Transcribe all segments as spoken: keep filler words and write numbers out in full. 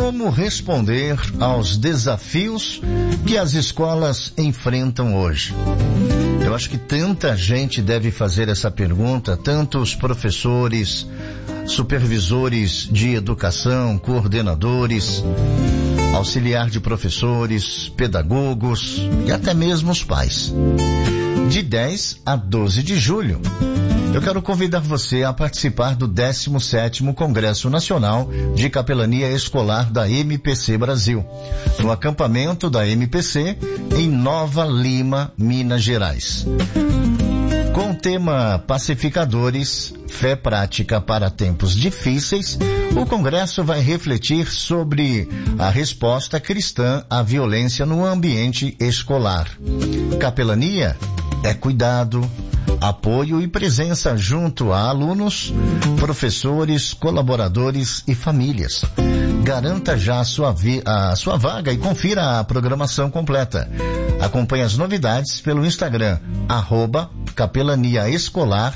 Como responder aos desafios que as escolas enfrentam hoje? Eu acho que tanta gente deve fazer essa pergunta, tanto os professores, supervisores de educação, coordenadores, auxiliar de professores, pedagogos e até mesmo os pais. De dez a doze de julho, eu quero convidar você a participar do décimo sétimo Congresso Nacional de Capelania Escolar da M P C Brasil, no acampamento da M P C em Nova Lima, Minas Gerais. Com o tema Pacificadores, Fé Prática para Tempos Difíceis, o Congresso vai refletir sobre a resposta cristã à violência no ambiente escolar. Capelania é cuidado, apoio e presença junto a alunos, professores, colaboradores e famílias. Garanta já a sua, vi- a sua vaga e confira a programação completa. Acompanhe as novidades pelo Instagram, arroba Capelania Escolar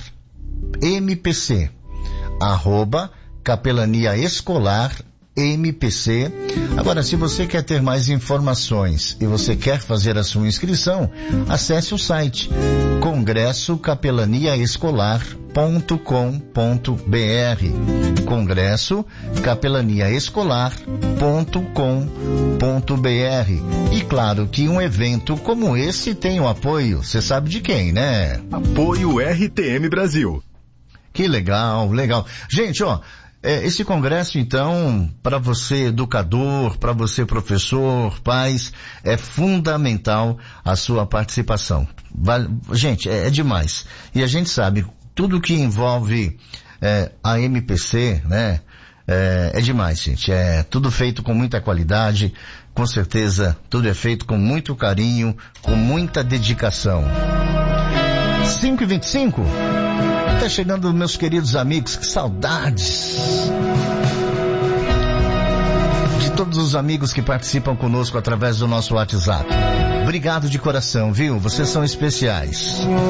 M P C, arroba Capelania Escolar M P C. Agora, se você quer ter mais informações e você quer fazer a sua inscrição, acesse o site congresso capelania escolar ponto com ponto br, congresso capelania escolar ponto com ponto br. E claro que um evento como esse tem o apoio, você sabe de quem, né? Apoio R T M Brasil. Que legal, legal. Gente, ó, É, esse congresso, então, para você educador, para você professor, pais, é fundamental a sua participação. Vale, gente, é, é demais. E a gente sabe, tudo que envolve é, a M P C, né, é, é demais, gente. É tudo feito com muita qualidade, com certeza tudo é feito com muito carinho, com muita dedicação. cinco e vinte e cinco? Tá chegando, meus queridos amigos, que saudades de todos os amigos que participam conosco através do nosso WhatsApp. Obrigado de coração, viu? Vocês são especiais.